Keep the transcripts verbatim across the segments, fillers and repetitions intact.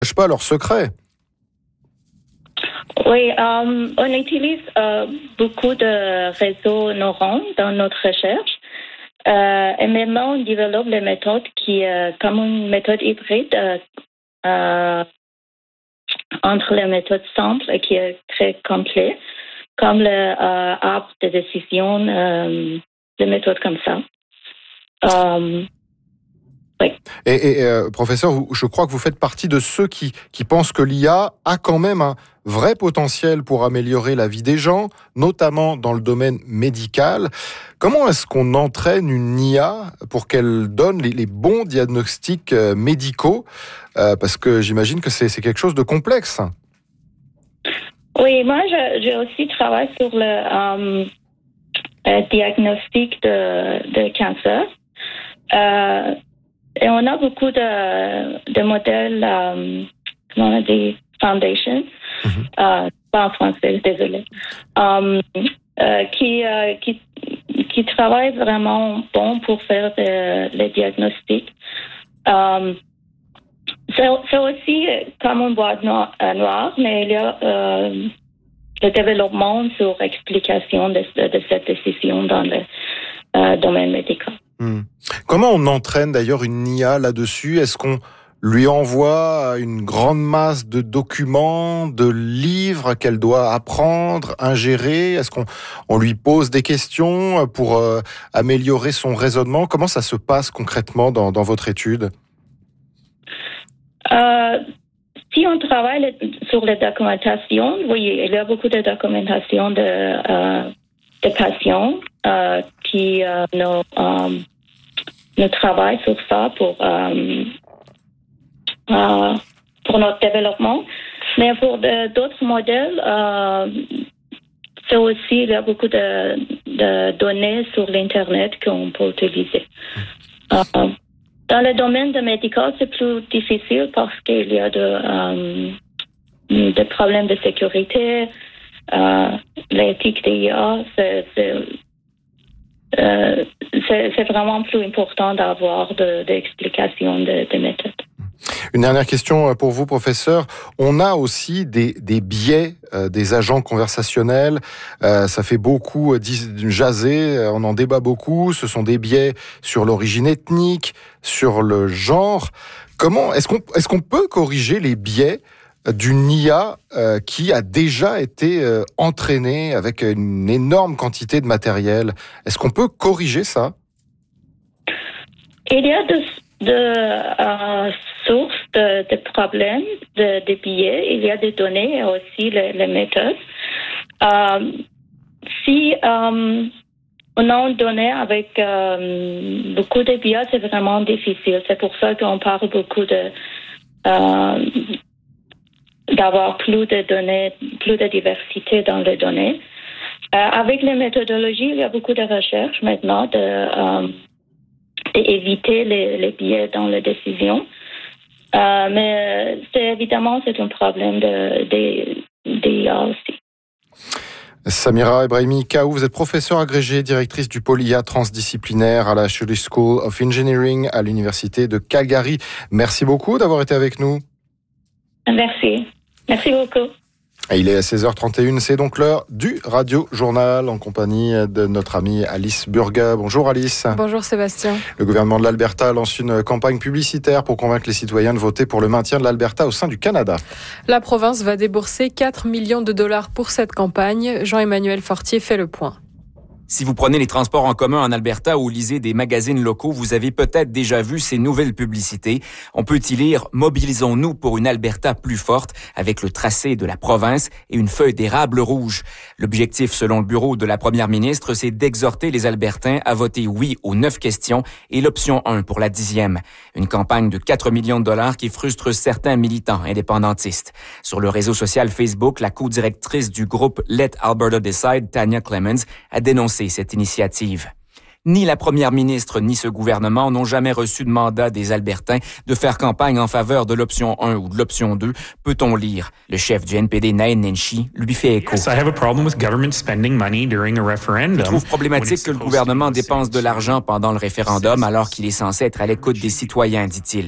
partagent pas leurs secrets. Oui, euh, on utilise euh, beaucoup de réseaux neurones dans notre recherche. Euh, et maintenant, on développe les méthodes qui, euh, comme une méthode hybride euh, euh, entre les méthodes simples et qui est très complète, comme le euh, arbre de décision, euh, des méthodes comme ça. Euh, oui. Et, et euh, professeur, vous, je crois que vous faites partie de ceux qui, qui pensent que l'I A a quand même un vrai potentiel pour améliorer la vie des gens, notamment dans le domaine médical. Comment est-ce qu'on entraîne une I A pour qu'elle donne les, les bons diagnostics euh, médicaux euh, Parce que j'imagine que c'est, c'est quelque chose de complexe. Oui, moi, je, j'ai aussi travaillé sur le euh, euh, diagnostic de, de cancer. Euh, et on a beaucoup de, de modèles, euh, comment on dit, foundation, mm-hmm. euh, pas en français, désolé, um, euh, qui, euh, qui, qui travaillent vraiment bon pour faire de, les diagnostics. Um, c'est, c'est aussi comme une boîte noire, noire mais il y a euh, le développement sur l'explication de, de, de cette décision dans le euh, domaine médical. Hmm. Comment on entraîne d'ailleurs une I A là-dessus ? Est-ce qu'on lui envoie une grande masse de documents, de livres qu'elle doit apprendre, ingérer ? Est-ce qu'on on lui pose des questions pour euh, améliorer son raisonnement ? Comment ça se passe concrètement dans, dans votre étude ? euh, Si on travaille sur la documentation, oui, il y a beaucoup de documentation de, euh, de patients euh, qui euh, nous, euh, nous travaillent sur ça pour, euh, euh, pour notre développement. Mais pour de, d'autres modèles, euh, c'est aussi, il y a beaucoup de, de données sur l'Internet qu'on peut utiliser. Euh, Dans le domaine de médical, c'est plus difficile parce qu'il y a de, euh, des problèmes de sécurité. Euh, l'éthique des I A, c'est, c'est, euh, c'est, c'est vraiment plus important d'avoir de, d'explications de, de méthodes. Une dernière question pour vous, professeur. On a aussi des, des biais euh, des agents conversationnels. Euh, ça fait beaucoup euh, jaser, on en débat beaucoup. Ce sont des biais sur l'origine ethnique, sur le genre. Comment est-ce qu'on est-ce qu'on peut corriger les biais d'une I A euh, qui a déjà été euh, entraînée avec une énorme quantité de matériel ? Est-ce qu'on peut corriger ça ? Il y a de de euh, sources de, de problèmes, de, de biais. Il y a des données et aussi les, les méthodes. Euh, si euh, on a une donnée avec euh, beaucoup de biais, c'est vraiment difficile. C'est pour ça qu'on parle beaucoup de euh, d'avoir plus de données, plus de diversité dans les données. Euh, avec les méthodologies, il y a beaucoup de recherches maintenant de euh, d'éviter les, les biais dans les décisions. Euh, mais c'est évidemment, c'est un problème de, de, d'I A aussi. Samira Ebrahimi Kaou, vous êtes professeure agrégée, directrice du pôle I A transdisciplinaire à la Shirley School of Engineering à l'Université de Calgary. Merci beaucoup d'avoir été avec nous. Merci. Merci beaucoup. Il est seize heures trente et une, c'est donc l'heure du Radio Journal en compagnie de notre amie Alice Burger. Bonjour Alice. Bonjour Sébastien. Le gouvernement de l'Alberta lance une campagne publicitaire pour convaincre les citoyens de voter pour le maintien de l'Alberta au sein du Canada. La province va débourser quatre millions de dollars pour cette campagne. Jean-Emmanuel Fortier fait le point. Si vous prenez les transports en commun en Alberta ou lisez des magazines locaux, vous avez peut-être déjà vu ces nouvelles publicités. On peut y lire « Mobilisons-nous pour une Alberta plus forte » avec le tracé de la province et une feuille d'érable rouge. L'objectif, selon le bureau de la première ministre, c'est d'exhorter les Albertains à voter oui aux neuf questions et l'option un pour la dixième. Une campagne de quatre millions de dollars qui frustre certains militants indépendantistes. Sur le réseau social Facebook, la co-directrice du groupe Let Alberta Decide, Tanya Clemens, a dénoncé cette initiative. Ni la première ministre ni ce gouvernement n'ont jamais reçu de mandat des Albertains de faire campagne en faveur de l'option un ou de l'option deux, peut-on lire. Le chef du N P D, Nain Nenshi, lui fait écho. Yes, I have a problem with government spending money during a referendum. Je trouve problématique que le gouvernement dépense de l'argent pendant le référendum alors qu'il est censé être à l'écoute des citoyens, dit-il.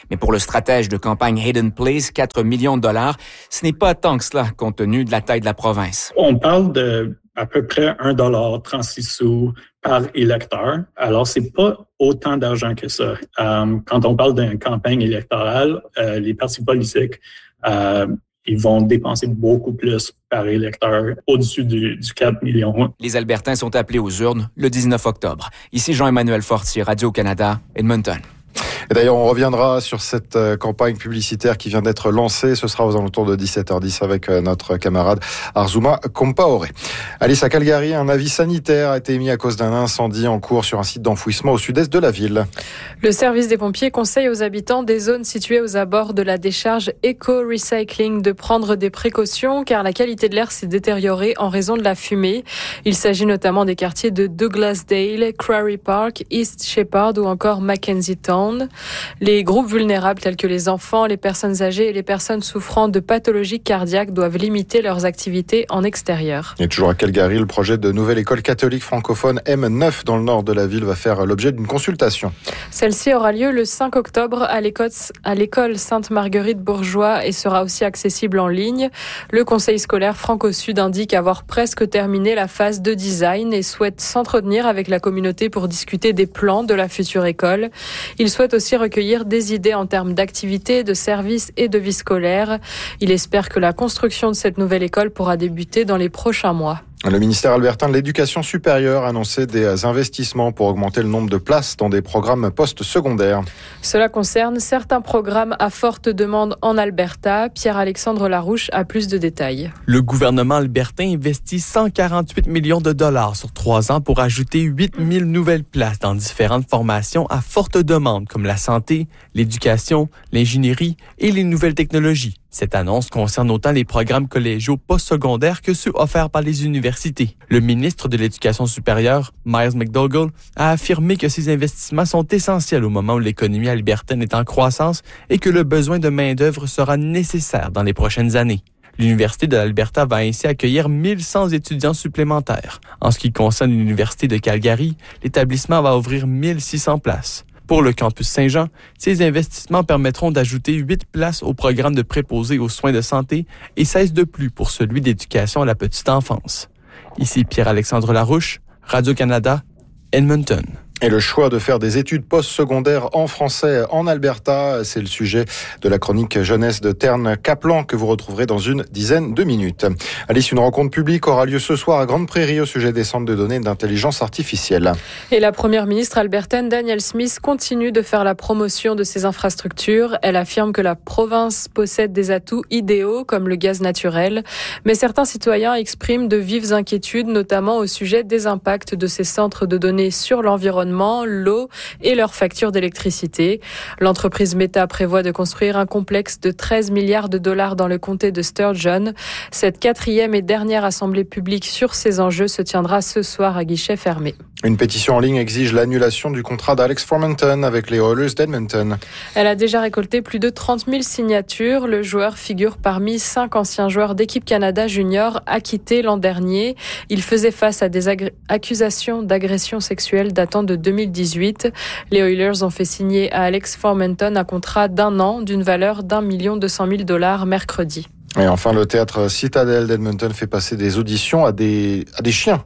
Mais pour le stratège de campagne Hayden Place, quatre millions de dollars, ce n'est pas tant que cela compte tenu de la taille de la province. On parle de à peu près un dollar trente-six sous par électeur. Alors, c'est pas autant d'argent que ça. Euh, quand on parle d'une campagne électorale, euh, les partis politiques, euh, ils vont dépenser beaucoup plus par électeur, au-dessus du, du quatre millions. Les Albertains sont appelés aux urnes le dix-neuf octobre. Ici Jean-Emmanuel Fortier, Radio-Canada, Edmonton. Et d'ailleurs, on reviendra sur cette campagne publicitaire qui vient d'être lancée. Ce sera aux alentours de dix-sept heures dix avec notre camarade Arzuma Compaoré. Alice, à Calgary, un avis sanitaire a été émis à cause d'un incendie en cours sur un site d'enfouissement au sud-est de la ville. Le service des pompiers conseille aux habitants des zones situées aux abords de la décharge Eco-Recycling de prendre des précautions car la qualité de l'air s'est détériorée en raison de la fumée. Il s'agit notamment des quartiers de Douglasdale, Quarry Park, East Sheppard ou encore Mackenzie Town. Les groupes vulnérables tels que les enfants, les personnes âgées et les personnes souffrant de pathologies cardiaques doivent limiter leurs activités en extérieur. Et toujours à Calgary, le projet de nouvelle école catholique francophone M neuf dans le nord de la ville va faire l'objet d'une consultation. Celle-ci aura lieu le cinq octobre à l'école, à l'école Sainte-Marguerite-Bourgeois et sera aussi accessible en ligne. Le conseil scolaire Franco-Sud indique avoir presque terminé la phase de design et souhaite s'entretenir avec la communauté pour discuter des plans de la future école. Il souhaite aussi recueillir des idées en termes d'activités, de services et de vie scolaire. Il espère que la construction de cette nouvelle école pourra débuter dans les prochains mois. Le ministère albertain de l'Éducation supérieure a annoncé des investissements pour augmenter le nombre de places dans des programmes post-secondaires. Cela concerne certains programmes à forte demande en Alberta. Pierre-Alexandre Larouche a plus de détails. Le gouvernement albertain investit cent quarante-huit millions de dollars sur trois ans pour ajouter huit mille nouvelles places dans différentes formations à forte demande comme la santé, l'éducation, l'ingénierie et les nouvelles technologies. Cette annonce concerne autant les programmes collégiaux postsecondaires que ceux offerts par les universités. Le ministre de l'Éducation supérieure, Miles McDougall, a affirmé que ces investissements sont essentiels au moment où l'économie albertaine est en croissance et que le besoin de main-d'œuvre sera nécessaire dans les prochaines années. L'Université de l'Alberta va ainsi accueillir mille cent étudiants supplémentaires. En ce qui concerne l'Université de Calgary, l'établissement va ouvrir mille six cents places. Pour le campus Saint-Jean, ces investissements permettront d'ajouter huit places au programme de préposés aux soins de santé et seize de plus pour celui d'éducation à la petite enfance. Ici Pierre-Alexandre Larouche, Radio-Canada, Edmonton. Et le choix de faire des études postsecondaires en français en Alberta, c'est le sujet de la chronique jeunesse de Terne Kaplan que vous retrouverez dans une dizaine de minutes. Alice, une rencontre publique aura lieu ce soir à Grande Prairie au sujet des centres de données d'intelligence artificielle. Et la première ministre albertaine Danielle Smith continue de faire la promotion de ces infrastructures. Elle affirme que la province possède des atouts idéaux comme le gaz naturel. Mais certains citoyens expriment de vives inquiétudes, notamment au sujet des impacts de ces centres de données sur l'environnement, l'eau et leurs factures d'électricité. L'entreprise Meta prévoit de construire un complexe de treize milliards de dollars dans le comté de Sturgeon. Cette quatrième et dernière assemblée publique sur ces enjeux se tiendra ce soir à guichet fermé. Une pétition en ligne exige l'annulation du contrat d'Alex Formenton avec les Oilers d'Edmonton. Elle a déjà récolté plus de trente mille signatures. Le joueur figure parmi cinq anciens joueurs d'équipe Canada junior acquittés l'an dernier. Il faisait face à des agré- accusations d'agression sexuelle datant de deux mille dix-huit. Les Oilers ont fait signer à Alex Formenton un contrat d'un an d'une valeur d'un million deux cent mille dollars mercredi. Et enfin, le théâtre Citadel d'Edmonton fait passer des auditions à des, à des chiens.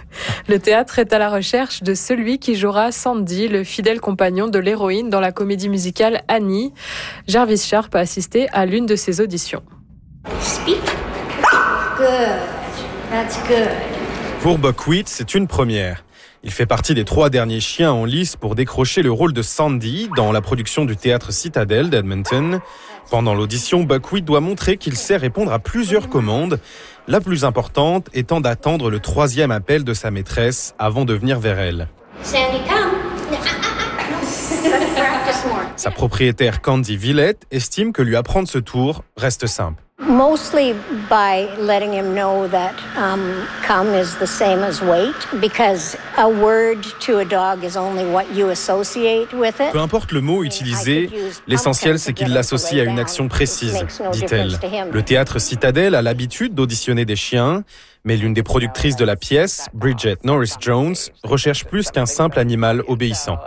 Le théâtre est à la recherche de celui qui jouera Sandy, le fidèle compagnon de l'héroïne dans la comédie musicale Annie. Jarvis Sharp a assisté à l'une de ces auditions. Speak. Good. That's good. Pour Buckwheat, c'est une première. Il fait partie des trois derniers chiens en lice pour décrocher le rôle de Sandy dans la production du théâtre Citadel d'Edmonton. Pendant l'audition, Buckwheat doit montrer qu'il sait répondre à plusieurs commandes, la plus importante étant d'attendre le troisième appel de sa maîtresse avant de venir vers elle. Sandy, come. Practice more. Sa propriétaire Candy Villette estime que lui apprendre ce tour reste simple. Mostly by letting him know that um, come is the same as wait, because a word to a dog is only what you associate with it. Peu importe le mot utilisé, l'essentiel c'est qu'il l'associe à une action précise, dit-elle. Le théâtre Citadel a l'habitude d'auditionner des chiens, Mais l'une des productrices de la pièce, Bridget Norris-Jones, recherche plus qu'un simple animal obéissant.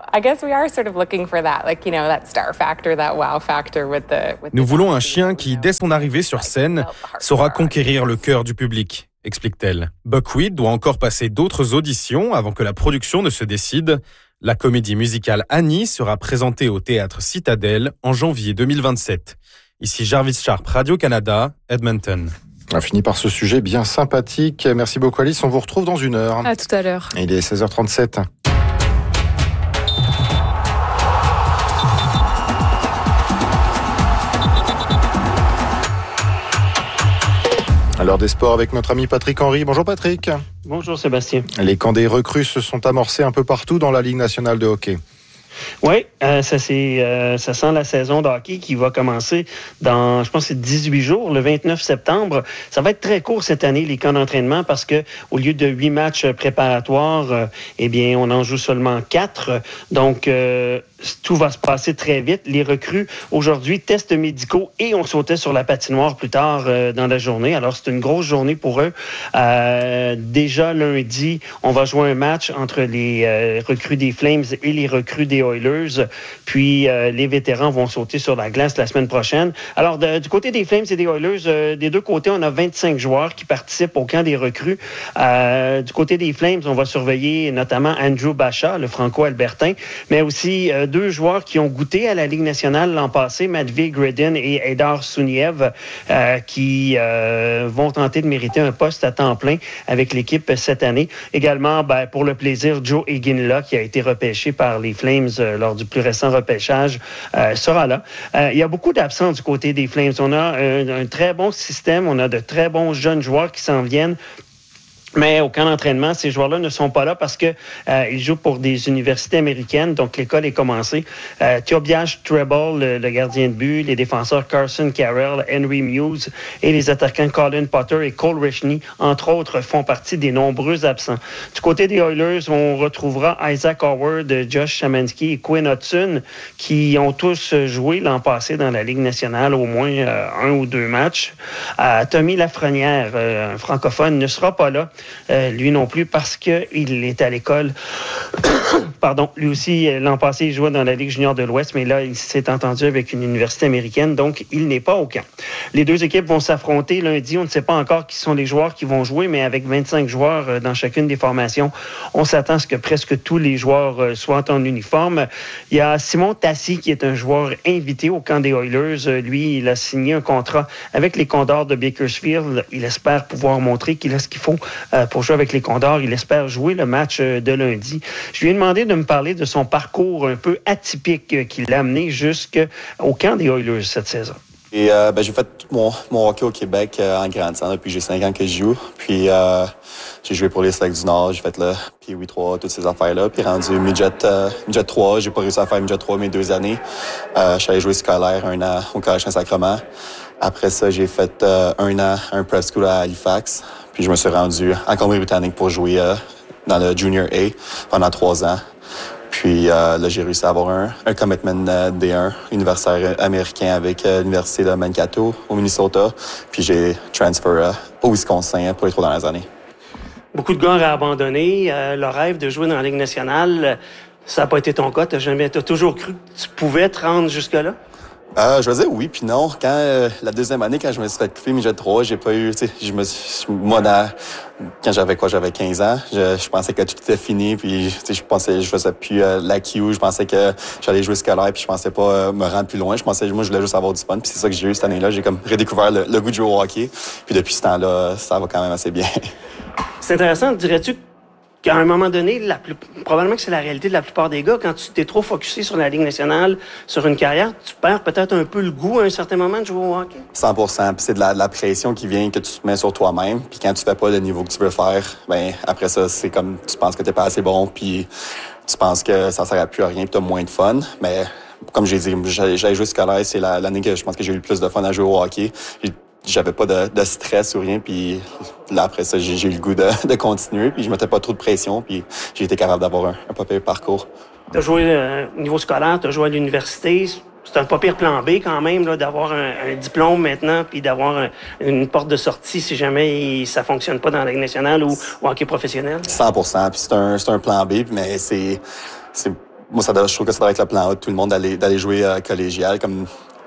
Nous voulons un chien qui, dès son arrivée sur scène, saura conquérir le cœur du public, explique-t-elle. Buckwheat doit encore passer d'autres auditions avant que la production ne se décide. La comédie musicale Annie sera présentée au Théâtre Citadel en janvier deux mille vingt-sept. Ici Jarvis Sharp, Radio-Canada, Edmonton. On a fini par ce sujet bien sympathique. Merci beaucoup Alice, on vous retrouve dans une heure. À tout à l'heure. Il est seize heures trente-sept. À l'heure des sports avec notre ami Patrick Henry. Bonjour Patrick. Bonjour Sébastien. Les camps des recrues se sont amorcés un peu partout dans la Ligue nationale de hockey. Oui, euh, ça, c'est, euh, ça sent la saison de hockey qui va commencer dans, je pense, c'est dix-huit jours, le vingt-neuf septembre. Ça va être très court cette année, les camps d'entraînement, parce que au lieu de huit matchs préparatoires, euh, eh bien, on en joue seulement quatre. Donc, euh, tout va se passer très vite. Les recrues, aujourd'hui, tests médicaux et on sautait sur la patinoire plus tard euh, dans la journée. Alors, c'est une grosse journée pour eux. Euh, déjà lundi, on va jouer un match entre les euh, recrues des Flames et les recrues des Oilers. Puis, euh, les vétérans vont sauter sur la glace la semaine prochaine. Alors, de, du côté des Flames et des Oilers, euh, des deux côtés, on a vingt-cinq joueurs qui participent au camp des recrues. Euh, du côté des Flames, on va surveiller notamment Andrew Bacha, le franco-albertain, mais aussi euh, deux joueurs qui ont goûté à la Ligue nationale l'an passé, Matvey Gredin et Eidar Suniev, euh, qui euh, vont tenter de mériter un poste à temps plein avec l'équipe cette année. Également, ben, pour le plaisir, Joe Iginla, qui a été repêché par les Flames euh, lors du plus récent repêchage, euh, sera là. Euh, il y a beaucoup d'absents du côté des Flames. On a un, un très bon système, on a de très bons jeunes joueurs qui s'en viennent. Mais au camp d'entraînement, ces joueurs-là ne sont pas là parce que euh, ils jouent pour des universités américaines, donc l'école est commencée. Euh, Tobias Treble, le, le gardien de but, les défenseurs Carson Carroll, Henry Muse et les attaquants Colin Potter et Cole Rishney, entre autres, font partie des nombreux absents. Du côté des Oilers, on retrouvera Isaac Howard, Josh Shamansky et Quinn Hudson, qui ont tous joué l'an passé dans la Ligue nationale, au moins euh, un ou deux matchs. Euh, Tommy Lafrenière, euh, un francophone, ne sera pas là. Euh, lui non plus, parce qu'il est à l'école. Pardon. Lui aussi, l'an passé, il jouait dans la Ligue junior de l'Ouest, mais là, il s'est entendu avec une université américaine, donc il n'est pas au camp. Les deux équipes vont s'affronter lundi. On ne sait pas encore qui sont les joueurs qui vont jouer, mais avec vingt-cinq joueurs dans chacune des formations, on s'attend à ce que presque tous les joueurs soient en uniforme. Il y a Simon Tassi, qui est un joueur invité au camp des Oilers. Lui, il a signé un contrat avec les Condors de Bakersfield. Il espère pouvoir montrer qu'il a ce qu'il faut pour jouer avec les Condors. Il espère jouer le match de lundi. Je lui ai demandé de me parler de son parcours un peu atypique qui l'a amené jusqu'au camp des Oilers cette saison. Et euh, ben, j'ai fait tout mon, mon hockey au Québec euh, en grandissant. Depuis j'ai cinq ans que je joue. Puis euh, j'ai joué pour les Selects du Nord. J'ai fait le P W trois, toutes ces affaires-là. Puis rendu midget, euh, midget trois, j'ai pas réussi à faire midget trois mes deux années. Euh, je suis allé jouer scolaire un an au Collège Saint-Sacrement. Après ça, j'ai fait euh, un an un prep school à Halifax. Puis je me suis rendu en Colombie-Britannique pour jouer euh, dans le Junior A pendant trois ans. Puis euh, là, j'ai réussi à avoir un, un commitment euh, D un universitaire américain avec euh, l'Université de Mankato au Minnesota. Puis j'ai transféré euh, au Wisconsin pour les trois dernières années. Beaucoup de gars auraient abandonné euh, le rêve de jouer dans la Ligue nationale. Ça n'a pas été ton cas. Tu as jamais, t'as toujours cru que tu pouvais te rendre jusque-là? Euh, je vais dire oui puis non. Quand euh, la deuxième année, quand je me suis fait couper midget trois, j'ai pas eu, tu sais, je me suis, moi, dans, quand j'avais quoi, j'avais quinze ans, je, je pensais que tout était fini, puis tu sais, je pensais, je faisais plus euh, la Q, je pensais que j'allais jouer scolaire, puis je pensais pas euh, me rendre plus loin. Je pensais, moi, je voulais juste avoir du fun, puis c'est ça que j'ai eu cette année-là. J'ai comme redécouvert le, le goût de jouer au hockey, puis depuis ce temps-là, ça va quand même assez bien. C'est intéressant, dirais-tu qu'à un moment donné, la plus, probablement que c'est la réalité de la plupart des gars, quand tu t'es trop focusé sur la Ligue nationale, sur une carrière, tu perds peut-être un peu le goût à un certain moment de jouer au hockey? cent pour cent. Puis c'est de la, de la pression qui vient que tu te mets sur toi-même. Puis quand tu fais pas le niveau que tu veux faire, ben après ça, c'est comme tu penses que t'es pas assez bon, puis tu penses que ça sert à plus à rien, puis t'as moins de fun. Mais comme j'ai dit, j'ai, j'ai joué scolaire, c'est la, l'année que je pense que j'ai eu le plus de fun à jouer au hockey. J'ai, J'avais pas de, de stress ou rien, puis là, après ça, j'ai, j'ai eu le goût de, de continuer, puis je mettais pas trop de pression, puis j'ai été capable d'avoir un, un pas pire parcours. Tu as joué euh, au niveau scolaire, tu as joué à l'université. c'est un pas pire plan B quand même, là, d'avoir un, un diplôme maintenant, puis d'avoir un, une porte de sortie si jamais il, ça fonctionne pas dans la Ligue nationale ou au hockey professionnel. cent pour cent. Puis c'est un, c'est un plan B, mais c'est, c'est moi, ça doit, je trouve que ça doit être le plan A de tout le monde d'aller, d'aller jouer euh, collégial. Comme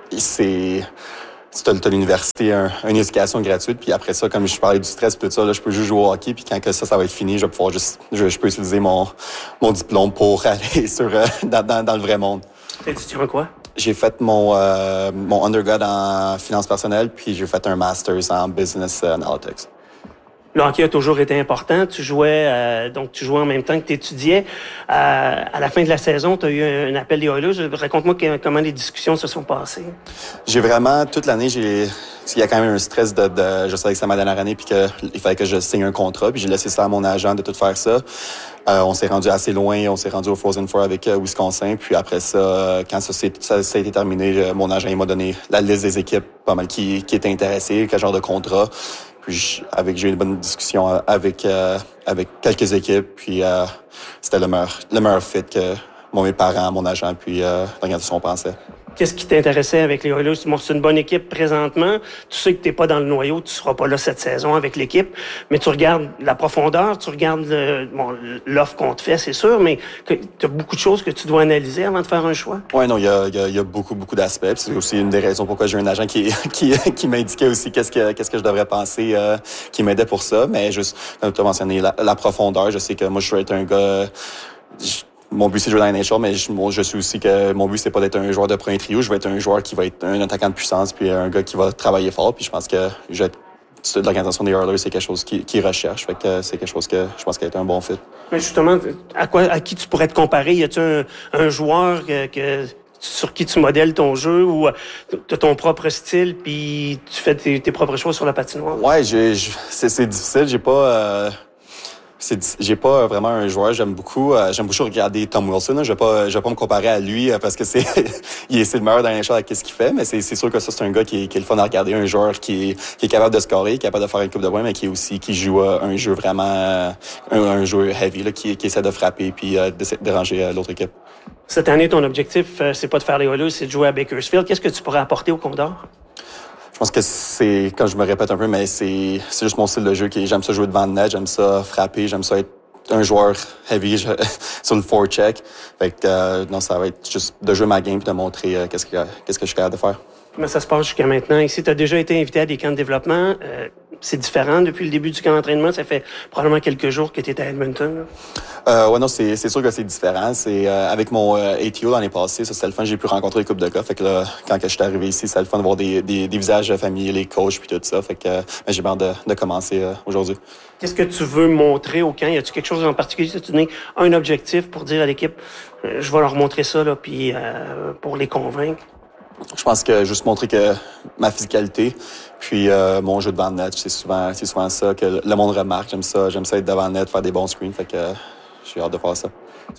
c'est, tu as l'université, un, une éducation gratuite, puis après ça, comme je parlais du stress, tout ça, là, je peux juste jouer au hockey, puis quand que ça, ça va être fini, je vais pouvoir juste, je, je peux utiliser mon, mon diplôme pour aller sur euh, dans, dans, dans le vrai monde. T'es étudiant en quoi? J'ai fait mon euh, mon undergrad en finance personnelle, puis j'ai fait un master's en business analytics. Le hockey a toujours été important. Tu jouais, euh, donc tu jouais en même temps que tu étudiais. Euh, à la fin de la saison, tu as eu un, un appel des Oilers. Raconte-moi que, comment les discussions se sont passées. J'ai vraiment, toute l'année, j'ai, il y a quand même un stress de, de je savais que c'était ma dernière année, puis qu'il fallait que je signe un contrat, puis j'ai laissé ça à mon agent de tout faire ça. Euh, on s'est rendu assez loin, on s'est rendu au Frozen Four avec euh, Wisconsin, puis après ça, euh, quand ça, ça, ça a été terminé, je, mon agent il m'a donné la liste des équipes pas mal qui, qui étaient intéressées, quel genre de contrat. Puis avec, j'ai eu une bonne discussion avec euh, avec quelques équipes, puis euh, c'était le meilleur le meilleur fit que mon mes parents, mon agent, puis euh, l'organisation pensait. Qu'est-ce qui t'intéressait avec les Oilers? Bon, c'est une bonne équipe présentement. Tu sais que t'es pas dans le noyau, tu seras pas là cette saison avec l'équipe, mais tu regardes la profondeur, tu regardes le, bon, l'offre qu'on te fait, c'est sûr, mais tu as beaucoup de choses que tu dois analyser avant de faire un choix. Ouais, non, il y a, y a, y a beaucoup, beaucoup d'aspects. Puis c'est aussi une des raisons pourquoi j'ai un agent qui, qui, qui m'indiquait aussi qu'est-ce que, qu'est-ce que je devrais penser, euh, qui m'aidait pour ça. Mais juste, comme tu as mentionné, la, la profondeur, je sais que moi, je vais être un gars... Je, Mon but, c'est de jouer dans la N H L, mais je, moi, je suis aussi que mon but, c'est pas d'être un joueur de premier trio. Je vais être un joueur qui va être un attaquant de puissance, puis un gars qui va travailler fort. Puis je pense que je vais être, de l'organisation des Oilers, c'est quelque chose qu'ils qui recherchent. Fait que c'est quelque chose que je pense qu'il va être un bon fit. Mais justement, à quoi, à qui tu pourrais te comparer? Y a-tu un, un joueur que, que sur qui tu modèles ton jeu ou tu as ton propre style puis tu fais tes, tes propres choix sur la patinoire? Ouais, j'ai, j'ai, c'est, c'est difficile. J'ai pas... Euh... C'est, j'ai pas vraiment un joueur, j'aime beaucoup, euh, j'aime beaucoup regarder Tom Wilson. Là. Je vais pas, je vais pas me comparer à lui euh, parce que c'est, il est, c'est le meilleur dans les choses avec ce qu'il fait, mais c'est, c'est sûr que ça c'est un gars qui est, qui est le fun à regarder, un joueur qui est, qui est capable de scorer, capable de faire une coupe de points, mais qui est aussi qui joue euh, un jeu vraiment, euh, un, un jeu heavy là, qui, qui essaie de frapper puis euh, de déranger euh, l'autre équipe. Cette année, ton objectif, euh, c'est pas de faire les Oilers, c'est de jouer à Bakersfield. Qu'est-ce que tu pourrais apporter au Condor? Je pense que c'est, quand je me répète un peu, mais c'est, c'est juste mon style de jeu qui, j'aime ça jouer devant le net, j'aime ça frapper, j'aime ça être un joueur heavy je, sur le forecheck. Fait que euh, non, ça va être juste de jouer ma game et de montrer euh, qu'est-ce que qu'est-ce que je suis capable de faire. Comment ça se passe jusqu'à maintenant? Ici, tu as déjà été invité à des camps de développement. Euh, c'est différent depuis le début du camp d'entraînement. Ça fait probablement quelques jours que tu étais à Edmonton. Là. Euh, ouais, non, c'est, c'est sûr que c'est différent. C'est euh, avec mon euh, A T O l'année passée, ça c'était le fun. J'ai pu rencontrer des couples de gars. Fait que là, quand que je suis arrivé ici, c'était le fun de voir des, des, des visages familiers, les coachs puis tout ça. Fait que euh, j'ai hâte de, de commencer euh, aujourd'hui. Qu'est-ce que tu veux montrer au camp? Y a-tu quelque chose en particulier? Si tu donnes un objectif pour dire à l'équipe, euh, je vais leur montrer ça, là, puis euh, pour les convaincre? Je pense que juste montrer que ma physicalité, puis euh, mon jeu devant le net, c'est souvent, c'est souvent ça que le monde remarque. J'aime ça, j'aime ça être devant le net, faire des bons screens. Fait que euh, j'ai hâte de faire ça.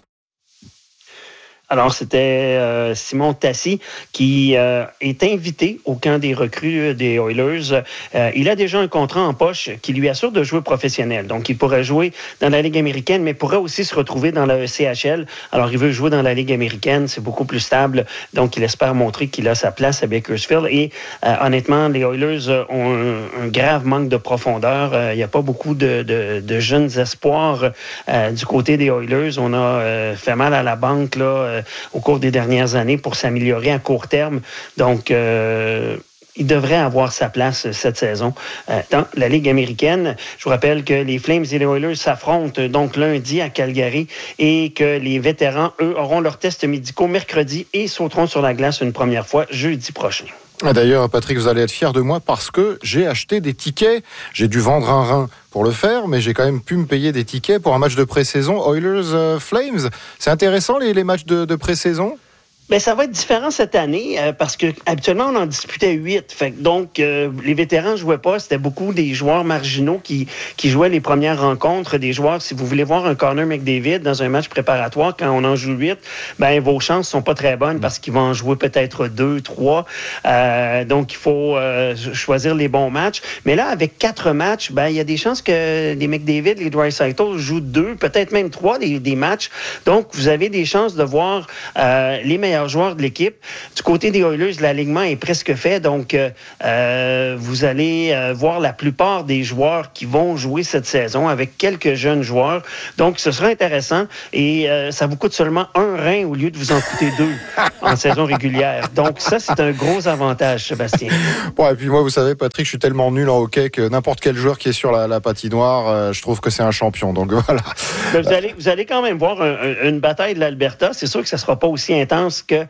Alors, c'était euh, Simon Tassi qui euh, est invité au camp des recrues des Oilers. Euh, il a déjà un contrat en poche qui lui assure de jouer professionnel. Donc, il pourrait jouer dans la Ligue américaine, mais pourrait aussi se retrouver dans la C H L. Alors, il veut jouer dans la Ligue américaine. C'est beaucoup plus stable. Donc, il espère montrer qu'il a sa place à Bakersfield. Et euh, honnêtement, les Oilers ont un, un grave manque de profondeur. Euh, il n'y a pas beaucoup de, de, de jeunes espoirs euh, du côté des Oilers. On a euh, fait mal à la banque, là, euh, au cours des dernières années pour s'améliorer à court terme. Donc, euh, il devrait avoir sa place cette saison euh, dans la Ligue américaine. Je vous rappelle que les Flames et les Oilers s'affrontent donc lundi à Calgary et que les vétérans, eux, auront leurs tests médicaux mercredi et sauteront sur la glace une première fois jeudi prochain. D'ailleurs, Patrick, vous allez être fier de moi parce que j'ai acheté des tickets. J'ai dû vendre un rein pour le faire, mais j'ai quand même pu me payer des tickets pour un match de pré-saison Oilers-Flames. C'est intéressant, les, les matchs de, de pré-saison? Bien, ça va être différent cette année euh, parce que habituellement on en disputait huit. Fait que donc euh, les vétérans ne jouaient pas, c'était beaucoup des joueurs marginaux qui qui jouaient les premières rencontres, des joueurs. Si vous voulez voir un Connor McDavid dans un match préparatoire quand on en joue huit, ben vos chances sont pas très bonnes parce qu'ils vont en jouer peut-être deux, trois. Euh, donc il faut euh, choisir les bons matchs. Mais là avec quatre matchs, ben il y a des chances que les McDavid, les Draisaitl jouent deux, peut-être même trois des, des matchs. Donc vous avez des chances de voir euh, les meilleurs meilleurs joueurs de l'équipe. Du côté des Oilers, l'alignement est presque fait, donc euh, vous allez euh, voir la plupart des joueurs qui vont jouer cette saison avec quelques jeunes joueurs. Donc, ce sera intéressant et euh, ça vous coûte seulement un rein au lieu de vous en coûter deux en saison régulière. Donc, ça, c'est un gros avantage, Sébastien. Bon, et puis moi, vous savez, Patrick, je suis tellement nul en hockey que n'importe quel joueur qui est sur la, la patinoire, euh, je trouve que c'est un champion. Donc, voilà. Mais vous allez, vous allez quand même voir un, un, une bataille de l'Alberta. C'est sûr que ça ne sera pas aussi intense que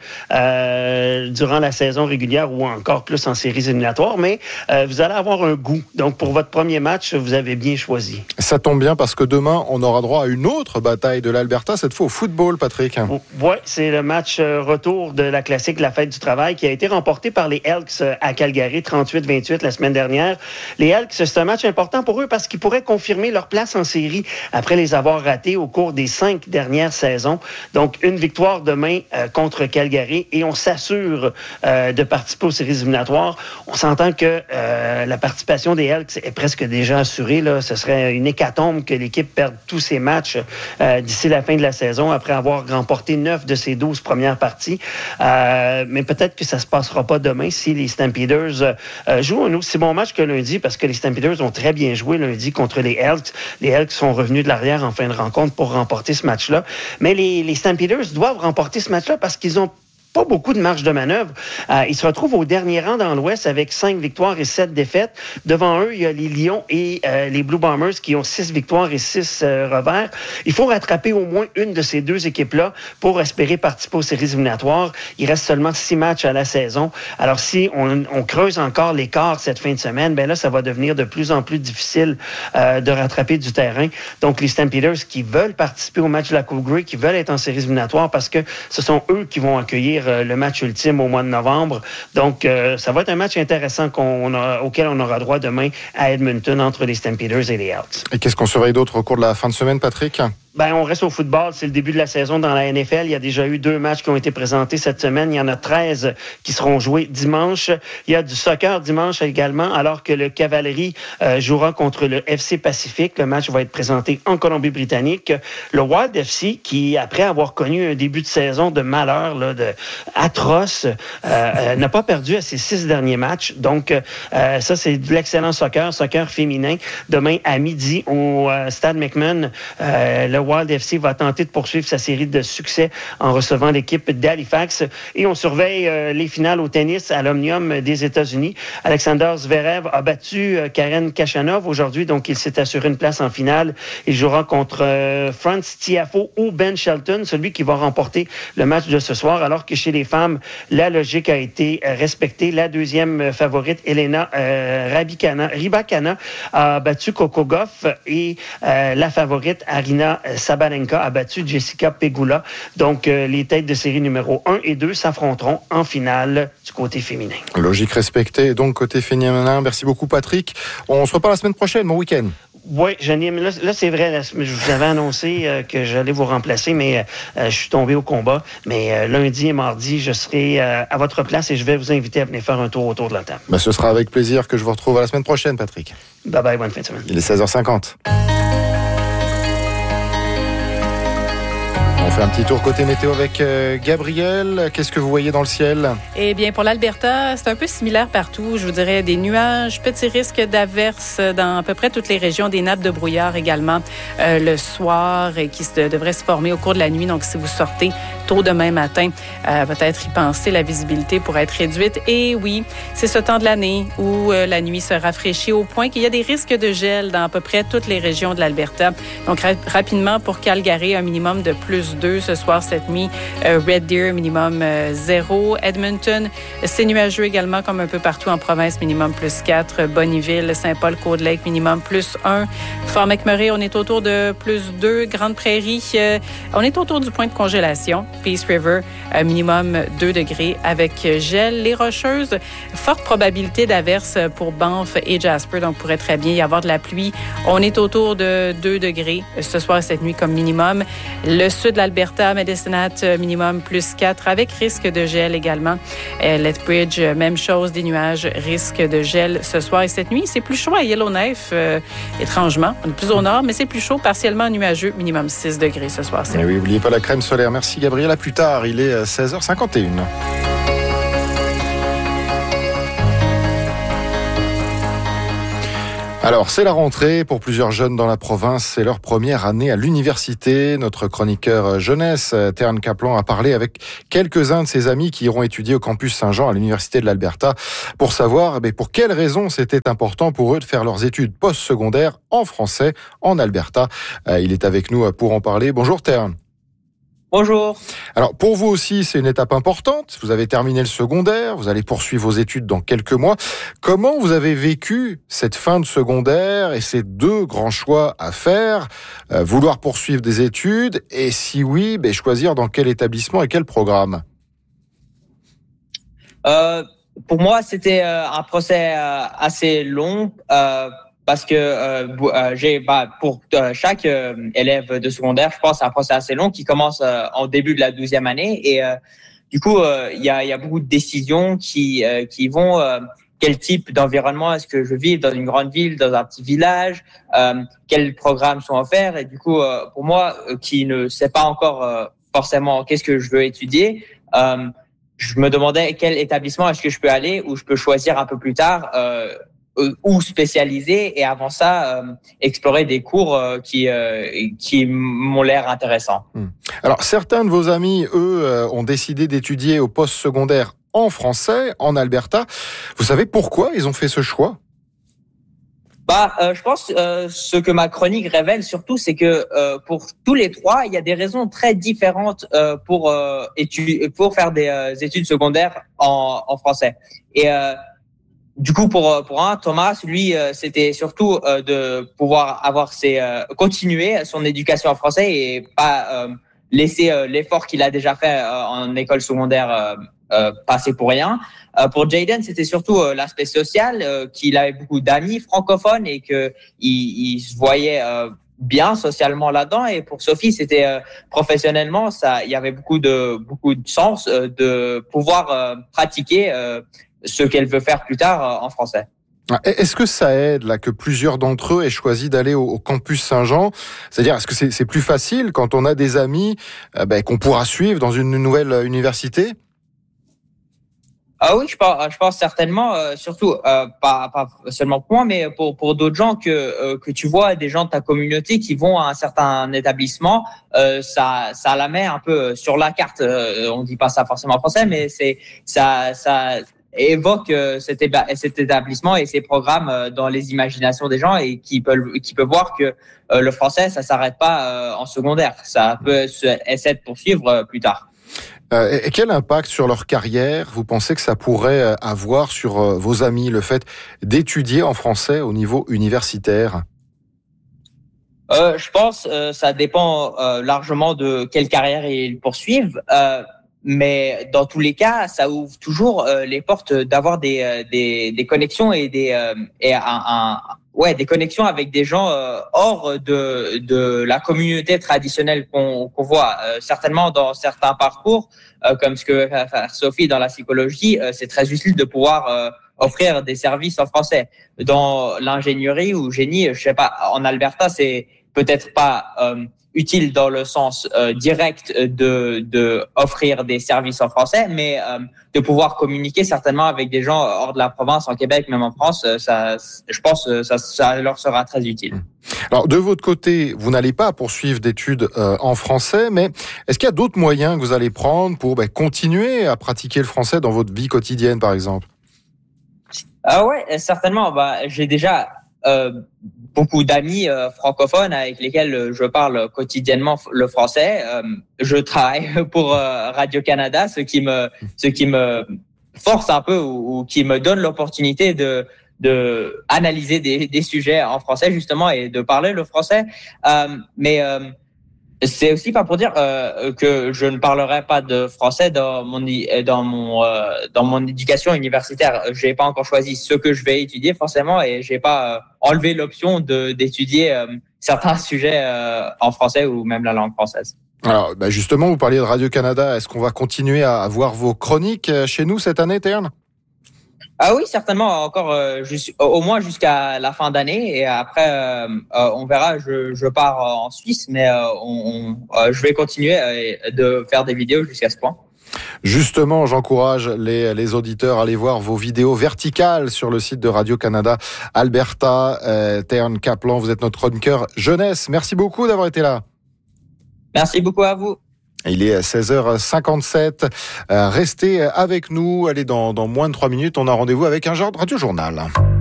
euh, durant la saison régulière ou encore plus en séries éliminatoires, mais euh, vous allez avoir un goût. Donc, pour votre premier match, vous avez bien choisi. Ça tombe bien parce que demain, on aura droit à une autre bataille de l'Alberta, cette fois au football, Patrick. Oui, c'est le match retour de la classique La Fête du Travail qui a été remporté par les Elks à Calgary, trente-huit vingt-huit la semaine dernière. Les Elks, c'est un match important pour eux parce qu'ils pourraient confirmer leur place en série après les avoir ratés au cours des cinq dernières saisons. Donc, une victoire demain euh, contre Calgary et on s'assure euh, de participer aux séries éliminatoires. On s'entend que euh, la participation des Elks est presque déjà assurée. Là. Ce serait une hécatombe que l'équipe perde tous ses matchs euh, d'ici la fin de la saison après avoir remporté neuf de ses douze premières parties. Euh, mais peut-être que ça ne se passera pas demain si les Stampeders euh, jouent un aussi bon match que lundi parce que les Stampeders ont très bien joué lundi contre les Elks. Les Elks sont revenus de l'arrière en fin de rencontre pour remporter ce match-là. Mais les, les Stampeders doivent remporter ce match-là parce qu'ils ont pas beaucoup de marge de manœuvre. Euh, ils se retrouvent au dernier rang dans l'Ouest avec cinq victoires et sept défaites. Devant eux, il y a les Lions et euh, les Blue Bombers qui ont six victoires et six euh, revers. Il faut rattraper au moins une de ces deux équipes-là pour espérer participer aux séries éliminatoires. Il reste seulement six matchs à la saison. Alors, si on, on creuse encore l'écart cette fin de semaine, ben là, ça va devenir de plus en plus difficile euh, de rattraper du terrain. Donc, les Stampeders qui veulent participer au match de la Coupe Grey, qui veulent être en séries éliminatoires parce que ce sont eux qui vont accueillir le match ultime au mois de novembre. Donc, euh, ça va être un match intéressant qu'on a, auquel on aura droit demain à Edmonton entre les Stampeders et les Elks. Et qu'est-ce qu'on surveille d'autre au cours de la fin de semaine, Patrick? Ben, on reste au football. C'est le début de la saison dans la N F L. Il y a déjà eu deux matchs qui ont été présentés cette semaine. Il y en a treize qui seront joués dimanche. Il y a du soccer dimanche également, alors que le Cavalerie euh, jouera contre le F C Pacifique. Le match va être présenté en Colombie-Britannique. Le Wild F C, qui, après avoir connu un début de saison de malheur, là, de atroce, euh, euh, n'a pas perdu à ses six derniers matchs. Donc, euh, ça, c'est de l'excellent soccer, soccer féminin. Demain à midi au euh, Stade McMahon, euh, le Wild F C va tenter de poursuivre sa série de succès en recevant l'équipe d'Halifax. Et on surveille euh, les finales au tennis à l'Omnium des États-Unis. Alexander Zverev a battu euh, Karen Khachanov aujourd'hui, donc il s'est assuré une place en finale. Il jouera contre euh, Franz Tiafoe ou Ben Shelton, celui qui va remporter le match de ce soir, alors que chez les femmes, la logique a été euh, respectée. La deuxième favorite, Elena euh, Rabikana, Rybakina, a battu Coco Gauff et euh, la favorite, Arina Sabalenka a battu Jessica Pegula. Donc, euh, les têtes de série numéro un et deux s'affronteront en finale du côté féminin. Logique respectée. Donc, côté féminin, merci beaucoup, Patrick. On se reparle la semaine prochaine, bon week-end. Oui, Janine, là, là c'est vrai, là, je vous avais annoncé euh, que j'allais vous remplacer, mais euh, je suis tombé au combat. Mais euh, lundi et mardi, je serai euh, à votre place et je vais vous inviter à venir faire un tour autour de la table. Ben, ce sera avec plaisir que je vous retrouve à la semaine prochaine, Patrick. Bye bye, bonne fin de semaine. Il est seize heures cinquante. On fait un petit tour côté météo avec euh, Gabriel. Qu'est-ce que vous voyez dans le ciel? Eh bien, pour l'Alberta, c'est un peu similaire partout. Je vous dirais des nuages, petits risques d'averses dans à peu près toutes les régions, des nappes de brouillard également euh, le soir et qui se, devraient se former au cours de la nuit. Donc, si vous sortez tôt demain matin, euh, peut-être y penser, la visibilité pourrait être réduite. Et oui, c'est ce temps de l'année où euh, la nuit se rafraîchit au point qu'il y a des risques de gel dans à peu près toutes les régions de l'Alberta. Donc, ra- rapidement, pour Calgary, un minimum de plus deux ce soir, cette nuit. Euh, Red Deer, minimum euh, zéro. Edmonton, c'est nuageux également, comme un peu partout en province, minimum plus quatre. Bonneville, Saint-Paul-Côte Lake, minimum plus un. Fort McMurray, on est autour de plus deux. Grande Prairie, euh, on est autour du point de congélation. Peace River, euh, minimum deux degrés avec gel. Les Rocheuses, forte probabilité d'averse pour Banff et Jasper, donc pourrait très bien y avoir de la pluie. On est autour de deux degrés ce soir et cette nuit comme minimum. Le sud de l'Alberta, Medicine Hat, minimum plus quatre avec risque de gel également. Euh, Lethbridge, même chose, des nuages, risque de gel ce soir et cette nuit. C'est plus chaud à Yellowknife, euh, étrangement. On est plus au nord, mais c'est plus chaud, partiellement nuageux, minimum six degrés ce soir. Et oui, n'oubliez pas la crème solaire. Merci Gabriel. À plus tard, il est seize heures cinquante et une. Alors, c'est la rentrée pour plusieurs jeunes dans la province. C'est leur première année à l'université. Notre chroniqueur jeunesse, Tern Kaplan, a parlé avec quelques-uns de ses amis qui iront étudier au campus Saint-Jean à l'université de l'Alberta pour savoir mais pour quelles raisons c'était important pour eux de faire leurs études postsecondaires en français en Alberta. Il est avec nous pour en parler. Bonjour Tern. Bonjour. Alors, pour vous aussi, c'est une étape importante. Vous avez terminé le secondaire, vous allez poursuivre vos études dans quelques mois. Comment vous avez vécu cette fin de secondaire et ces deux grands choix à faire, euh, vouloir poursuivre des études et si oui, ben, choisir dans quel établissement et quel programme? Euh, pour moi, c'était euh, un procès euh, assez long. Euh, Parce que euh, j'ai bah, pour euh, chaque euh, élève de secondaire, je pense, c'est un procès assez long qui commence euh, en début de la douzième année et euh, du coup il euh, y a il y a beaucoup de décisions qui euh, qui vont euh, quel type d'environnement est-ce que je vis dans une grande ville, dans un petit village, euh, quels programmes sont offerts et du coup euh, pour moi euh, qui ne sais pas encore euh, forcément qu'est-ce que je veux étudier, euh, je me demandais quel établissement est-ce que je peux aller ou je peux choisir un peu plus tard. Euh, ou spécialisé et avant ça euh, explorer des cours euh, qui euh, qui m'ont l'air intéressants. Alors certains de vos amis eux euh, ont décidé d'étudier au post-secondaire en français en Alberta. Vous savez pourquoi ils ont fait ce choix? Bah, euh, je pense euh, ce que ma chronique révèle surtout, c'est que euh, pour tous les trois, il y a des raisons très différentes euh, pour euh, étudier, pour faire des euh, études secondaires en, en français. Et euh, Du coup, pour pour un, Thomas, lui, euh, c'était surtout euh, de pouvoir avoir ses euh, continuer son éducation en français et pas euh, laisser euh, l'effort qu'il a déjà fait euh, en école secondaire euh, euh, passer pour rien. Euh, pour Jaden, c'était surtout euh, l'aspect social, euh, qu'il avait beaucoup d'amis francophones et que il, il se voyait euh, bien socialement là-dedans. Et pour Sophie, c'était euh, professionnellement, ça, il y avait beaucoup de beaucoup de sens euh, de pouvoir euh, pratiquer. Euh, ce qu'elle veut faire plus tard en français. Est-ce que ça aide là que plusieurs d'entre eux aient choisi d'aller au, au campus Saint-Jean? C'est-à-dire, est-ce que c'est, c'est plus facile quand on a des amis euh, ben, qu'on pourra suivre dans une nouvelle université? Ah oui, je pense, je pense certainement, euh, surtout euh, pas, pas seulement pour moi, mais pour pour d'autres gens que euh, que tu vois, des gens de ta communauté qui vont à un certain établissement, euh, ça ça la met un peu sur la carte. Euh, on dit pas ça forcément en français, mais c'est ça ça évoque euh, cet, éba- cet établissement et ses programmes euh, dans les imaginations des gens et qui peuvent qui peuvent voir que euh, le français ça s'arrête pas euh, en secondaire, ça peut se, essayer de poursuivre euh, plus tard. Euh, et quel impact sur leur carrière vous pensez que ça pourrait avoir sur euh, vos amis, le fait d'étudier en français au niveau universitaire? Euh, je pense euh, ça dépend euh, largement de quelle carrière ils poursuivent. Euh, Mais dans tous les cas, ça ouvre toujours euh, les portes d'avoir des euh, des, des connexions et des euh, et un, un ouais des connexions avec des gens euh, hors de de la communauté traditionnelle qu'on qu'on voit euh, certainement dans certains parcours euh, comme ce que va faire Sophie dans la psychologie. Euh, c'est très utile de pouvoir euh, offrir des services en français. Dans l'ingénierie ou génie, je sais pas, en Alberta, c'est peut-être pas euh, utile dans le sens euh, direct de de offrir des services en français, mais euh, de pouvoir communiquer certainement avec des gens hors de la province, en Québec, même en France, ça, je pense, ça, ça leur sera très utile. Alors, de votre côté, vous n'allez pas poursuivre d'études euh, en français, mais est-ce qu'il y a d'autres moyens que vous allez prendre pour ben, continuer à pratiquer le français dans votre vie quotidienne, par exemple? Ah ouais, certainement. Bah, j'ai déjà euh, beaucoup d'amis euh, francophones avec lesquels je parle quotidiennement le français. Euh, je travaille pour euh, Radio-Canada, ce qui me, ce qui me force un peu ou, ou qui me donne l'opportunité de de analyser des, des sujets en français justement et de parler le français. Euh, mais euh, c'est aussi pas pour dire euh, que je ne parlerai pas de français dans mon dans mon euh, dans mon éducation universitaire. J'ai pas encore choisi ce que je vais étudier forcément et j'ai pas euh, enlevé l'option de d'étudier euh, certains sujets euh, en français ou même la langue française. Alors, bah justement, vous parliez de Radio-Canada. Est-ce qu'on va continuer à voir vos chroniques chez nous cette année, Terne? Ah oui, certainement, encore euh, juste, au moins jusqu'à la fin d'année. Et après, euh, euh, on verra, je, je pars en Suisse, mais euh, on, on, euh, je vais continuer euh, de faire des vidéos jusqu'à ce point. Justement, j'encourage les, les auditeurs à aller voir vos vidéos verticales sur le site de Radio-Canada Alberta. Euh, Terne Kaplan, vous êtes notre chroniqueur jeunesse. Merci beaucoup d'avoir été là. Merci beaucoup à vous. Il est seize heures cinquante-sept. Euh, restez avec nous. Allez, dans, dans moins de trois minutes, on a rendez-vous avec un genre de radio-journal.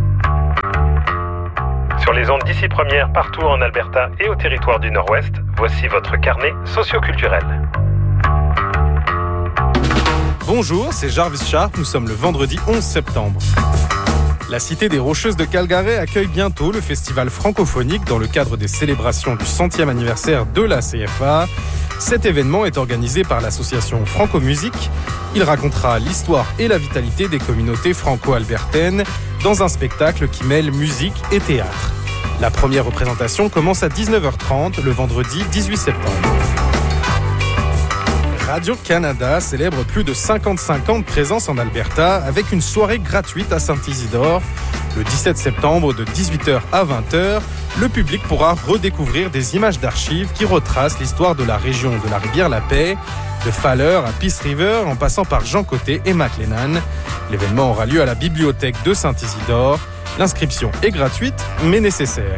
Sur les ondes d'ici première, partout en Alberta et au territoire du Nord-Ouest, voici votre carnet socioculturel. Bonjour, c'est Jarvis Sharp, nous sommes le vendredi onze septembre. La cité des Rocheuses de Calgary accueille bientôt le festival francophonique dans le cadre des célébrations du centième anniversaire de la C F A. Cet événement est organisé par l'association Franco-Musique. Il racontera l'histoire et la vitalité des communautés franco-albertaines dans un spectacle qui mêle musique et théâtre. La première représentation commence à dix-neuf heures trente le vendredi dix-huit septembre. Radio-Canada célèbre plus de cinquante-cinq ans de présence en Alberta avec une soirée gratuite à Saint-Isidore. Le dix-sept septembre de dix-huit heures à vingt heures, le public pourra redécouvrir des images d'archives qui retracent l'histoire de la région de la Rivière-la-Paix, de Fowler à Peace River en passant par Jean Côté et McLennan. L'événement aura lieu à la bibliothèque de Saint-Isidore. L'inscription est gratuite mais nécessaire.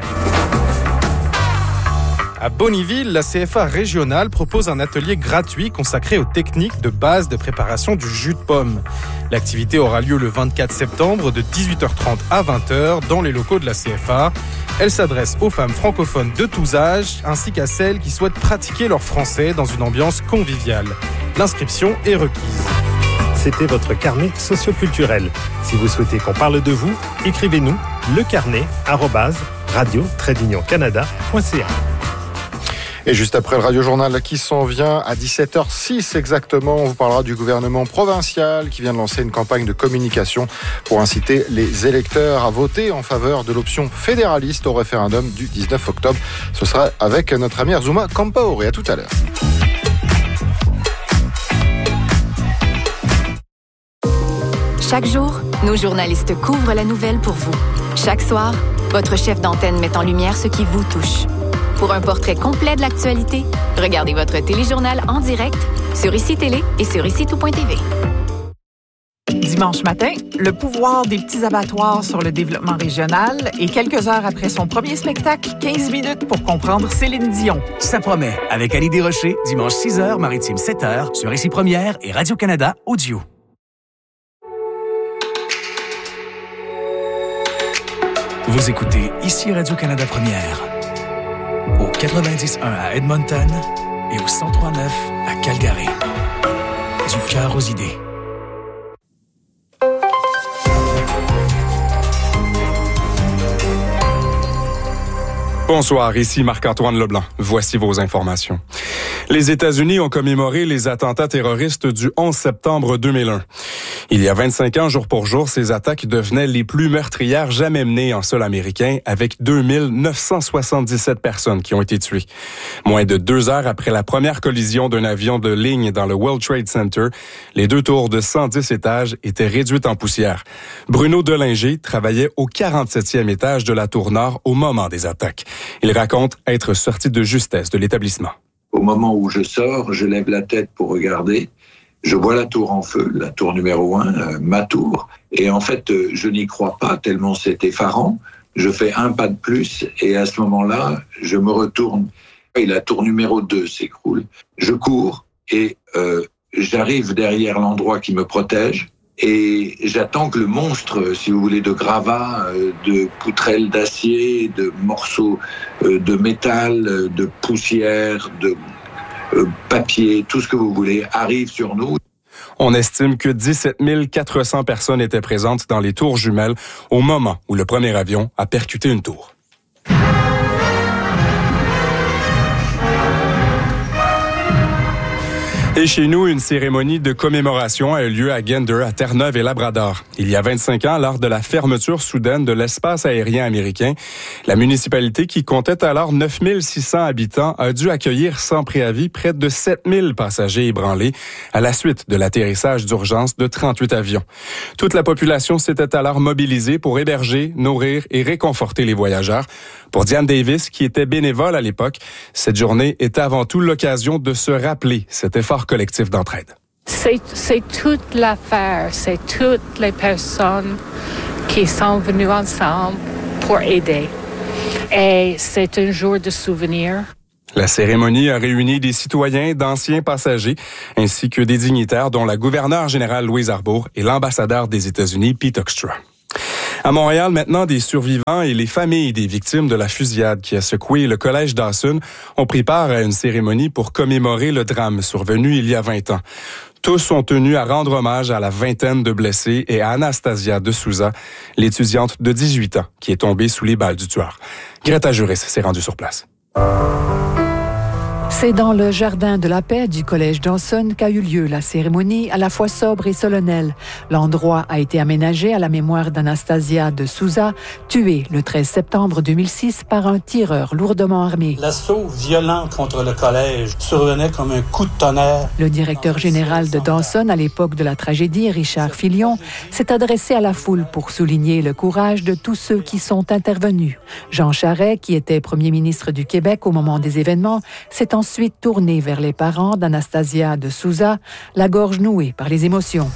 À Bonnyville, la C F A régionale propose un atelier gratuit consacré aux techniques de base de préparation du jus de pomme. L'activité aura lieu le vingt-quatre septembre de dix-huit heures trente à vingt heures dans les locaux de la C F A. Elle s'adresse aux femmes francophones de tous âges ainsi qu'à celles qui souhaitent pratiquer leur français dans une ambiance conviviale. L'inscription est requise. C'était votre carnet socioculturel. Si vous souhaitez qu'on parle de vous, écrivez-nous lecarnet arobase radio tiret canada point c a. Et juste après le radio-journal qui s'en vient, à dix-sept heures six exactement, on vous parlera du gouvernement provincial qui vient de lancer une campagne de communication pour inciter les électeurs à voter en faveur de l'option fédéraliste au référendum du dix-neuf octobre. Ce sera avec notre ami Arzuma Kampaore. À tout à l'heure. Chaque jour, nos journalistes couvrent la nouvelle pour vous. Chaque soir, votre chef d'antenne met en lumière ce qui vous touche. Pour un portrait complet de l'actualité, regardez votre téléjournal en direct sur Ici Télé et sur ici tout point t v. Dimanche matin, le pouvoir des petits abattoirs sur le développement régional et quelques heures après son premier spectacle, quinze minutes pour comprendre Céline Dion. Ça promet, avec Ali Desrochers, dimanche six heures, Maritime sept heures, sur Ici Première et Radio-Canada Audio. Vous écoutez Ici Radio-Canada Première. Au quatre-vingt-dix point un à Edmonton et au cent trois point neuf à Calgary. Du cœur aux idées. Bonsoir, ici Marc-Antoine Leblanc. Voici vos informations. Les États-Unis ont commémoré les attentats terroristes du onze septembre deux mille un. Il y a vingt-cinq ans, jour pour jour, ces attaques devenaient les plus meurtrières jamais menées en sol américain, avec deux mille neuf cent soixante-dix-sept personnes qui ont été tuées. Moins de deux heures après la première collision d'un avion de ligne dans le World Trade Center, les deux tours de cent dix étages étaient réduites en poussière. Bruno Delinger travaillait au quarante-septième étage de la tour Nord au moment des attaques. Il raconte être sorti de justesse de l'établissement. Au moment où je sors, je lève la tête pour regarder. Je vois la tour en feu, la tour numéro un, euh, ma tour. Et en fait, euh, je n'y crois pas tellement c'est effarant. Je fais un pas de plus et à ce moment-là, je me retourne et la tour numéro deux s'écroule. Je cours et euh, j'arrive derrière l'endroit qui me protège et j'attends que le monstre, si vous voulez, de gravats, euh, de poutrelles d'acier, de morceaux euh, de métal, euh, de poussière, de euh, papier, tout ce que vous voulez, arrive sur nous. On estime que dix-sept mille quatre cents personnes étaient présentes dans les tours jumelles au moment où le premier avion a percuté une tour. Et chez nous, une cérémonie de commémoration a eu lieu à Gander, à Terre-Neuve et Labrador. Il y a vingt-cinq ans, lors de la fermeture soudaine de l'espace aérien américain, la municipalité, qui comptait alors neuf mille six cents habitants, a dû accueillir sans préavis près de sept mille passagers ébranlés à la suite de l'atterrissage d'urgence de trente-huit avions. Toute la population s'était alors mobilisée pour héberger, nourrir et réconforter les voyageurs. Pour Diane Davis, qui était bénévole à l'époque, cette journée est avant tout l'occasion de se rappeler cet effort collectif d'entraide. C'est, c'est toute l'affaire, c'est toutes les personnes qui sont venues ensemble pour aider. Et c'est un jour de souvenir. La cérémonie a réuni des citoyens, d'anciens passagers, ainsi que des dignitaires, dont la gouverneure générale Louise Arbour et l'ambassadeur des États-Unis, Pete Hoekstra. À Montréal, maintenant, des survivants et les familles des victimes de la fusillade qui a secoué le collège Dawson ont pris part à une cérémonie pour commémorer le drame survenu il y a vingt ans. Tous sont tenus à rendre hommage à la vingtaine de blessés et à Anastasia de Souza, l'étudiante de dix-huit ans qui est tombée sous les balles du tueur. Greta Juris s'est rendue sur place. C'est dans le jardin de la paix du collège Dawson qu'a eu lieu la cérémonie, à la fois sobre et solennelle. L'endroit a été aménagé à la mémoire d'Anastasia de Souza, tuée le treize septembre deux mille six par un tireur lourdement armé. L'assaut violent contre le collège survenait comme un coup de tonnerre. Le directeur général de Dawson, à l'époque de la tragédie, Richard Filion, s'est adressé à la foule pour souligner le courage de tous ceux qui sont intervenus. Jean Charest, qui était premier ministre du Québec au moment des événements, s'est ensuite tourné vers les parents d'Anastasia de Souza, la gorge nouée par les émotions.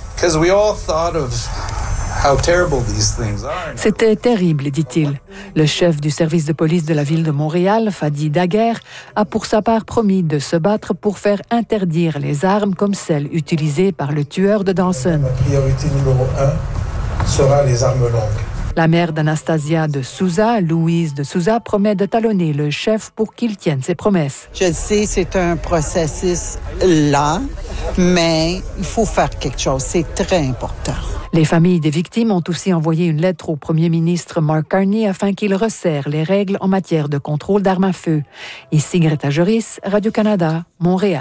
C'était terrible, dit-il. Le chef du service de police de la ville de Montréal, Fadi Daguerre, a pour sa part promis de se battre pour faire interdire les armes comme celles utilisées par le tueur de Dawson. La priorité numéro un sera les armes longues. La mère d'Anastasia de Souza, Louise de Souza, promet de talonner le chef pour qu'il tienne ses promesses. Je sais, c'est un processus lent, mais il faut faire quelque chose. C'est très important. Les familles des victimes ont aussi envoyé une lettre au premier ministre Mark Carney afin qu'il resserre les règles en matière de contrôle d'armes à feu. Ici Greta Juris, Radio-Canada, Montréal.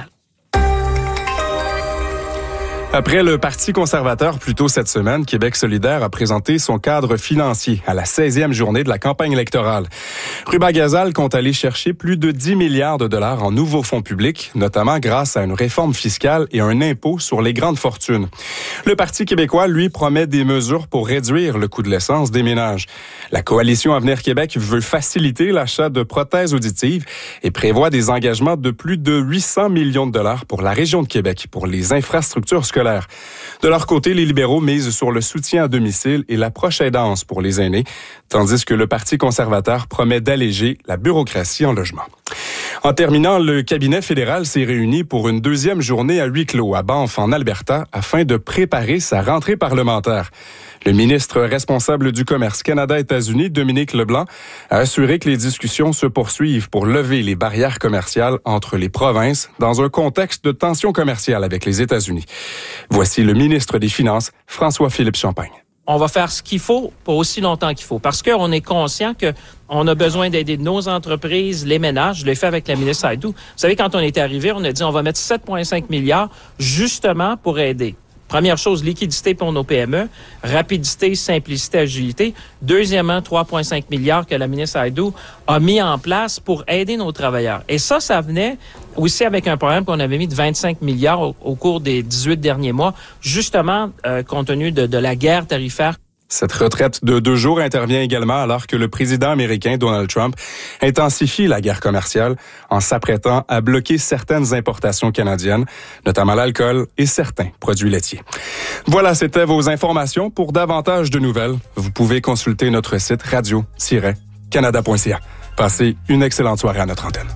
Après le Parti conservateur, plus tôt cette semaine, Québec solidaire a présenté son cadre financier à la seizième journée de la campagne électorale. Ruba Gazal compte aller chercher plus de dix milliards de dollars en nouveaux fonds publics, notamment grâce à une réforme fiscale et un impôt sur les grandes fortunes. Le Parti québécois, lui, promet des mesures pour réduire le coût de l'essence des ménages. La coalition Avenir Québec veut faciliter l'achat de prothèses auditives et prévoit des engagements de plus de huit cents millions de dollars pour la région de Québec pour les infrastructures scolaires. De leur côté, les libéraux misent sur le soutien à domicile et la proche aidance pour les aînés, tandis que le Parti conservateur promet d'alléger la bureaucratie en logement. En terminant, le cabinet fédéral s'est réuni pour une deuxième journée à huis clos à Banff, en Alberta, afin de préparer sa rentrée parlementaire. Le ministre responsable du commerce Canada-États-Unis, Dominique Leblanc, a assuré que les discussions se poursuivent pour lever les barrières commerciales entre les provinces dans un contexte de tension commerciale avec les États-Unis. Voici le ministre des Finances, François-Philippe Champagne. On va faire ce qu'il faut pour aussi longtemps qu'il faut, parce qu'on est conscient qu'on a besoin d'aider nos entreprises, les ménages. Je l'ai fait avec la ministre Saïdou. Vous savez, quand on est arrivé, on a dit on va mettre sept virgule cinq milliards justement pour aider. Première chose, liquidité pour nos P M E, rapidité, simplicité, agilité. Deuxièmement, trois virgule cinq milliards que la ministre Saïdou a mis en place pour aider nos travailleurs. Et ça, ça venait aussi avec un programme qu'on avait mis de vingt-cinq milliards au, au cours des dix-huit derniers mois, justement euh, compte tenu de, de la guerre tarifaire. Cette retraite de deux jours intervient également alors que le président américain Donald Trump intensifie la guerre commerciale en s'apprêtant à bloquer certaines importations canadiennes, notamment l'alcool et certains produits laitiers. Voilà, c'était vos informations. Pour davantage de nouvelles, vous pouvez consulter notre site radio tiret canada point c a. Passez une excellente soirée à notre antenne.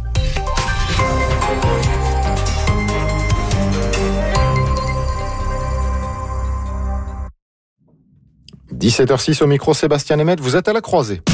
dix-sept heures six au micro, Sébastien Nemeth, vous êtes à la croisée.